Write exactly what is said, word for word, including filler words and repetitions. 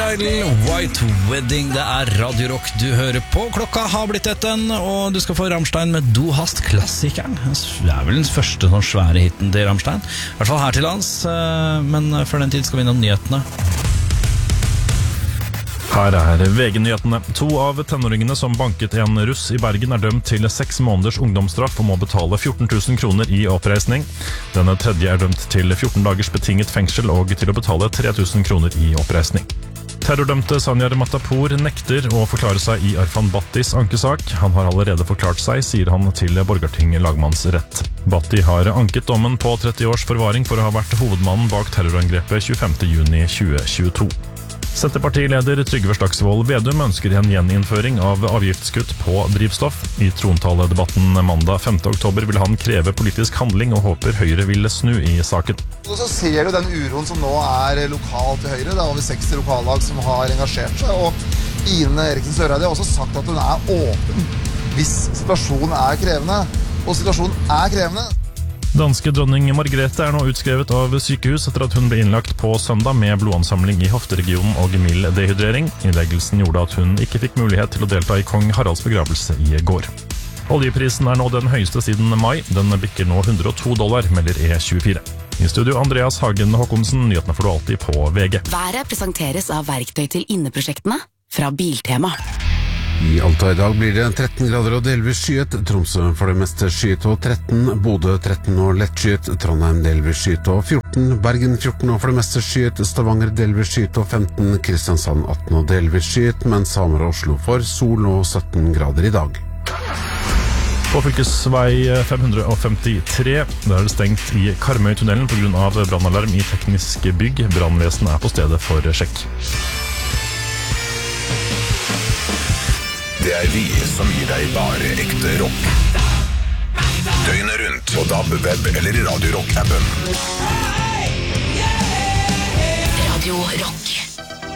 Style, White Wedding, det er Radio Rock du hører på. Klokka har blitt etten, og du skal få Rammstein med Du hast klassikeren. Det er vel den første sånn svære hitten til Rammstein, i hvert fall her til lands, men før den tid skal vi innom nyhetene. Her er V G-nyhetene. To av tenåringene som banket en russ i Bergen er dømt til seks måneders ungdomsstraff og må betale fjorten tusen kroner i oppreisning. Denne tredje er dømt til fjorten dagers betinget fengsel og til å betale tre tusen kroner i oppreisning. Terrordømte Sanjar Matapour nekter å forklare seg i Arfan Battis ankesak. Han har allerede forklart seg, sier han til Borgarting lagmannsrett. Batti har anket dommen på tretti års forvaring for å ha vært hovedmannen bak terrorangrepet tjuefemte juni tjue tjueto. Senterpartileder Trygve Slagsvold Vedum ønsker en gjeninnføring av avgiftskutt på drivstoff. I trontaledebatten mandag femte oktober vil han kreve politisk handling og håper Høyre vil snu i saken. Og så ser du den uroen som nå er lokalt til Høyre. Det er over seksti lokallag som har engasjert seg, og Ine Eriksen Søreide har også sagt at hun er åpen hvis situasjonen er krevende. Og situasjonen er krevende. Danske dronning Margrethe er nå utskrevet av sykehus etter at hun ble innlagt på søndag med blodansamling i hofteregionen og mild dehydrering. Innleggelsen gjorde at hun ikke fikk mulighet til å delta i kong Haralds begravelse i går. Oljeprisen er nå den høyeste siden mai. Den bikker nå hundre og to dollar, melder E tjuefire. I studio Andreas Hagen Håkonsen, nyhetene får du alltid på V G. Været presenteres av verktøy til inneprosjektene fra Biltema. I Alta i dag blir det tretten grader og delvis skyet, Tromsø for det meste skyet og tretten, Bodø tretten og lettskyet, Trondheim delvis skyet og fjorten, Bergen fjorten og for det meste skyet, Stavanger delvis skyet og femten, Kristiansand atten og delvis skyet, mens Hamar og Oslo får sol og sytten grader i dag. På fylkesvei fem hundre femtitre, der er det stengt i Karmøytunnelen på grunn av brannalarm i teknisk bygg. Brannvesenet er på stedet for sjekk. Det er vi som gir deg bare ekte rock. Døgnet rundt på D A B, web eller i Radio Rock-appen.